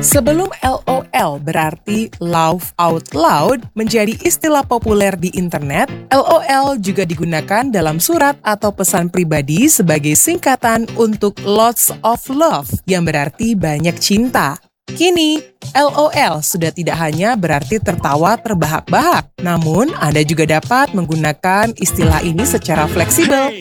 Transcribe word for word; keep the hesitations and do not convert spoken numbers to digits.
Sebelum LOL berarti laugh out loud menjadi istilah populer di internet, LOL juga digunakan dalam surat atau pesan pribadi sebagai singkatan untuk lots of love yang berarti banyak cinta. Kini, LOL sudah tidak hanya berarti tertawa terbahak-bahak, namun Anda juga dapat menggunakan istilah ini secara fleksibel